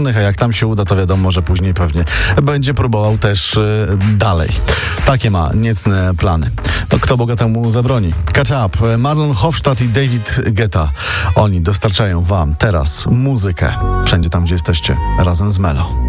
Zjednoczonych, a jak tam się uda, to wiadomo, że później pewnie będzie próbował też dalej. Takie ma niecne plany. To kto bogatemu zabroni? Catch Up, Marlon Hofstadt i David Guetta. Oni dostarczają wam teraz muzykę. Wszędzie tam, gdzie jesteście, razem z Melo.